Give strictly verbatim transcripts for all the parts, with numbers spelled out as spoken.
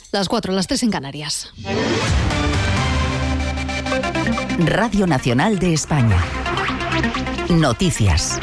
Las cuatro, las tres en Canarias. Radio Nacional de España. Noticias.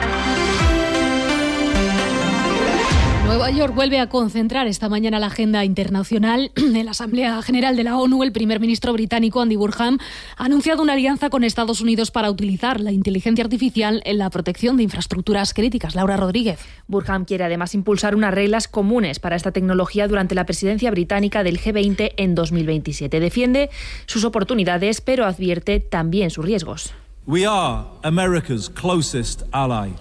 Nueva York vuelve a concentrar esta mañana la agenda internacional. En la Asamblea General de la ONU, el primer ministro británico Andy Burnham ha anunciado una alianza con Estados Unidos para utilizar la inteligencia artificial en la protección de infraestructuras críticas. Laura Rodríguez. Burnham quiere además impulsar unas reglas comunes para esta tecnología durante la presidencia británica del G veinte en dos mil veintisiete. Defiende sus oportunidades, pero advierte también sus riesgos. We are America's closest ally.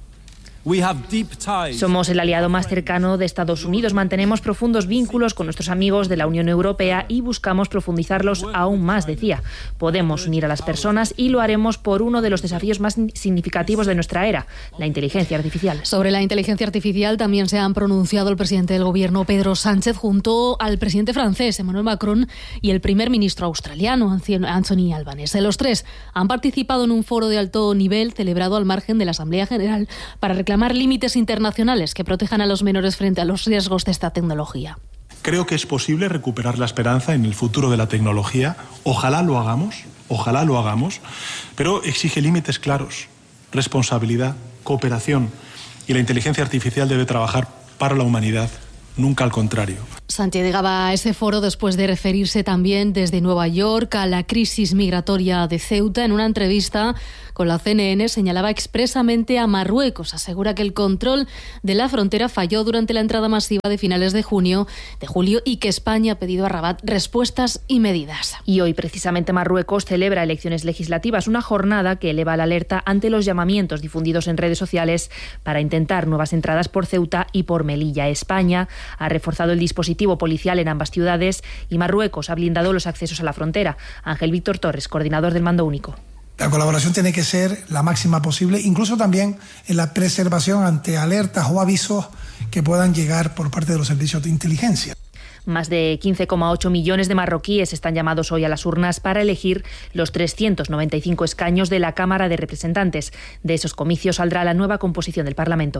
Somos el aliado más cercano de Estados Unidos. Mantenemos profundos vínculos con nuestros amigos de la Unión Europea y buscamos profundizarlos aún más, decía. Podemos unir a las personas y lo haremos por uno de los desafíos más significativos de nuestra era, la inteligencia artificial. Sobre la inteligencia artificial también se han pronunciado el presidente del Gobierno, Pedro Sánchez, junto al presidente francés, Emmanuel Macron, y el primer ministro australiano, Anthony Albanese. Los tres han participado en un foro de alto nivel celebrado al margen de la Asamblea General para reclamar límites internacionales que protejan a los menores frente a los riesgos de esta tecnología. Creo que es posible recuperar la esperanza en el futuro de la tecnología. Ojalá lo hagamos, ojalá lo hagamos, pero exige límites claros, responsabilidad, cooperación, y la inteligencia artificial debe trabajar para la humanidad, nunca al contrario. Sánchez llegaba a ese foro después de referirse también desde Nueva York a la crisis migratoria de Ceuta. En una entrevista con la C N N señalaba expresamente a Marruecos. Asegura que el control de la frontera falló durante la entrada masiva de finales de junio, de julio, y que España ha pedido a Rabat respuestas y medidas. Y hoy precisamente Marruecos celebra elecciones legislativas, una jornada que eleva la alerta ante los llamamientos difundidos en redes sociales para intentar nuevas entradas por Ceuta y por Melilla. España ha reforzado el dispositivo policial en ambas ciudades y Marruecos ha blindado los accesos a la frontera. Ángel Víctor Torres, coordinador del Mando Único. La colaboración tiene que ser la máxima posible, incluso también en la preservación ante alertas o avisos que puedan llegar por parte de los servicios de inteligencia. Más de quince coma ocho millones de marroquíes están llamados hoy a las urnas para elegir los trescientos noventa y cinco escaños de la Cámara de Representantes. De esos comicios saldrá la nueva composición del Parlamento.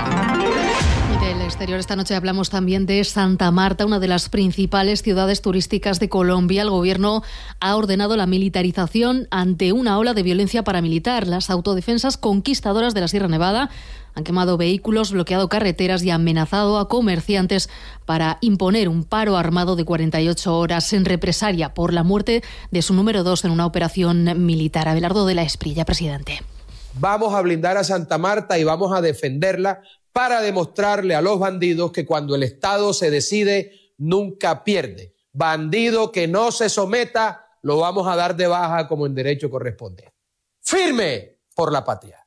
Del exterior, esta noche hablamos también de Santa Marta, una de las principales ciudades turísticas de Colombia. El gobierno ha ordenado la militarización ante una ola de violencia paramilitar. Las autodefensas conquistadoras de la Sierra Nevada han quemado vehículos, bloqueado carreteras y amenazado a comerciantes para imponer un paro armado de cuarenta y ocho horas en represalia por la muerte de su número dos en una operación militar. Abelardo de la Esprilla, presidente. Vamos a blindar a Santa Marta y vamos a defenderla para demostrarle a los bandidos que cuando el Estado se decide, nunca pierde. Bandido que no se someta, lo vamos a dar de baja como en derecho corresponde. ¡Firme por la patria!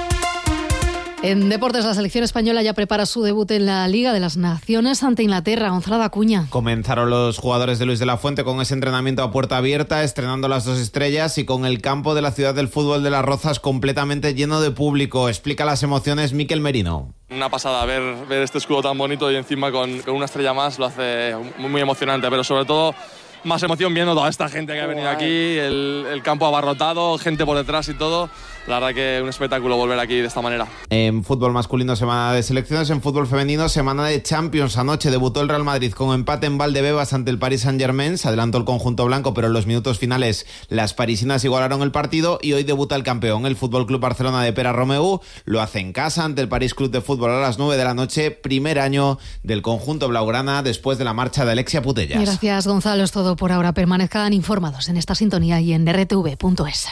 En deportes, la selección española ya prepara su debut en la Liga de las Naciones ante Inglaterra. Gonzalo Acuña. Comenzaron los jugadores de Luis de la Fuente con ese entrenamiento a puerta abierta, estrenando las dos estrellas y con el campo de la ciudad del fútbol de Las Rozas completamente lleno de público. Explica las emociones Mikel Merino. Una pasada ver, ver este escudo tan bonito y encima con, con una estrella más lo hace muy, muy emocionante, pero sobre todo más emoción viendo toda esta gente que ha venido aquí, el, el campo abarrotado, gente por detrás y todo. La verdad que un espectáculo volver aquí de esta manera. En fútbol masculino, semana de selecciones. En fútbol femenino, semana de Champions. Anoche debutó el Real Madrid con empate en Valdebebas ante el Paris Saint-Germain. Se adelantó el conjunto blanco, pero en los minutos finales las parisinas igualaron el partido. Y hoy debuta el campeón, el Fútbol Club Barcelona de Pere Romeu. Lo hace en casa ante el París Club de Fútbol a las nueve de la noche. Primer año del conjunto blaugrana después de la marcha de Alexia Putellas. Gracias, Gonzalo. Es todo por ahora. Permanezcan informados en esta sintonía y en erre te ve punto es.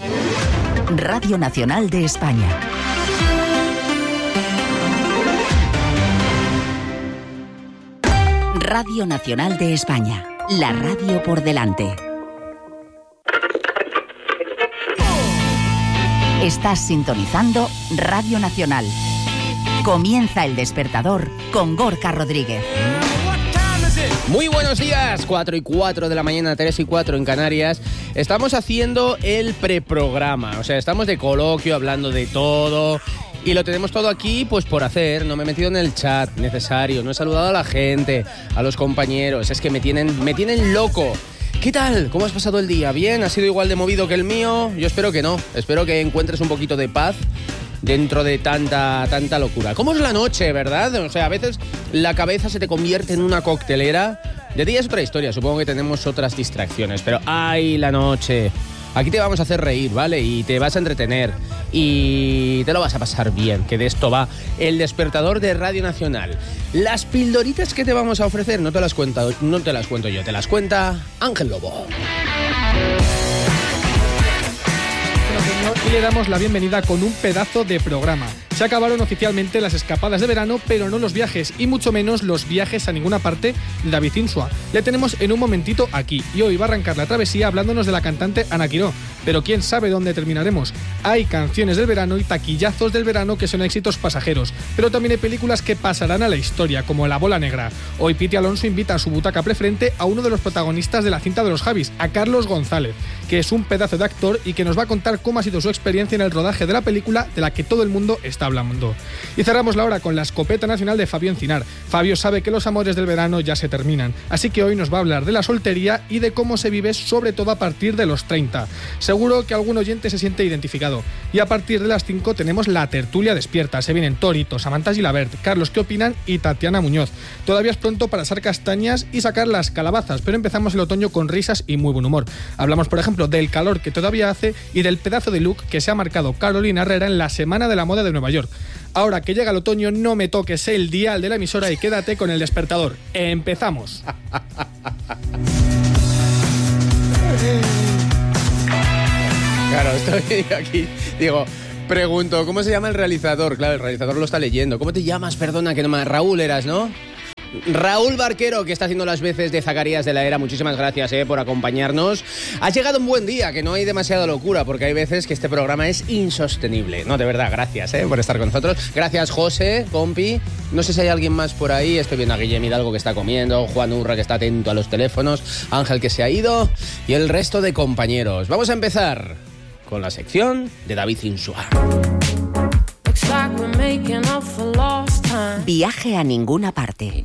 Radio Nacional de España. Radio Nacional de España. La radio por delante. Estás sintonizando Radio Nacional. Comienza El Despertador con Gorka Rodríguez. Muy buenos días, cuatro y cuatro de la mañana, tres y cuatro en Canarias. Estamos haciendo el preprograma, o sea, estamos de coloquio hablando de todo y lo tenemos todo aquí pues por hacer. No me he metido en el chat necesario, no he saludado a la gente, a los compañeros, es que me tienen, me tienen loco. ¿Qué tal? ¿Cómo has pasado el día? ¿Bien? ¿Ha sido igual de movido que el mío? Yo espero que no, espero que encuentres un poquito de paz dentro de tanta, tanta locura. ¿Cómo es la noche, verdad? O sea, a veces la cabeza se te convierte en una coctelera De día es otra historia, supongo que tenemos otras distracciones, pero ¡ay, la noche! Aquí te vamos a hacer reír, ¿vale? Y te vas a entretener y te lo vas a pasar bien, que de esto va El Despertador de Radio Nacional. Las pildoritas que te vamos a ofrecer no te las cuento, no te las cuento yo, te las cuenta Ángel Lobo. Y le damos la bienvenida con un pedazo de programa. Se acabaron oficialmente las escapadas de verano, pero no los viajes, y mucho menos los viajes a ninguna parte de David Insua. Le tenemos en un momentito aquí, y hoy va a arrancar la travesía hablándonos de la cantante Ana Quiró. Pero quién sabe dónde terminaremos. Hay canciones del verano y taquillazos del verano que son éxitos pasajeros, pero también hay películas que pasarán a la historia, como La Bola Negra. Hoy Piti Alonso invita a su butaca preferente a uno de los protagonistas de la cinta de los Javis, a Carlos González, que es un pedazo de actor y que nos va a contar cómo ha sido su experiencia en el rodaje de la película de la que todo el mundo está hablando. Y cerramos la hora con la escopeta nacional de Fabio Encinar. Fabio sabe que los amores del verano ya se terminan, así que hoy nos va a hablar de la soltería y de cómo se vive, sobre todo a partir de los treinta. Seguro que algún oyente se siente identificado. Y a partir de las cinco tenemos la tertulia despierta. Se vienen Torito, Samantha Gilabert, Carlos ¿Qué opinan? Y Tatiana Muñoz. Todavía es pronto para asar castañas y sacar las calabazas, pero empezamos el otoño con risas y muy buen humor. Hablamos, por ejemplo, del calor que todavía hace y del pedazo de look que se ha marcado Carolina Herrera en la Semana de la Moda de Nueva York. Ahora que llega el otoño, no me toques el dial de la emisora y quédate con El Despertador. ¡Empezamos! Claro, estoy aquí, digo, pregunto, ¿cómo se llama el realizador? Claro, el realizador lo está leyendo. ¿Cómo te llamas? Perdona, que no me... Raúl eras, ¿no? Raúl Barquero, que está haciendo las veces de Zacarías de la Era. Muchísimas gracias eh, por acompañarnos. Ha llegado un buen día, que no hay demasiada locura, porque hay veces que este programa es insostenible. No, de verdad, gracias eh, por estar con nosotros. Gracias, José, compi. No sé si hay alguien más por ahí. Estoy viendo a Guillem Hidalgo, que está comiendo, Juan Urra, que está atento a los teléfonos, Ángel, que se ha ido, y el resto de compañeros. Vamos a empezar con la sección de David Insua. Viaje a ninguna parte.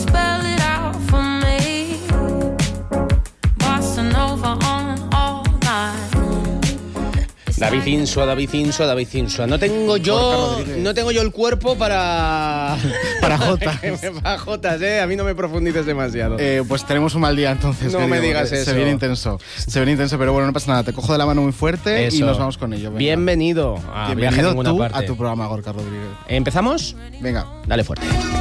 David Insua, David Insua, David Insua. No tengo yo, no tengo yo el cuerpo para... Para jotas. Para jotas, ¿eh? A mí no me profundices demasiado. Eh, pues tenemos un mal día entonces. No me digo, digas se eso. Se viene intenso. Se viene intenso, pero bueno, no pasa nada. Te cojo de la mano muy fuerte eso. Y nos vamos con ello. Venga. Bienvenido a Bienvenido Viaje a tú parte. a tu programa, Gorka Rodríguez. ¿Empezamos? Venga. Dale fuerte.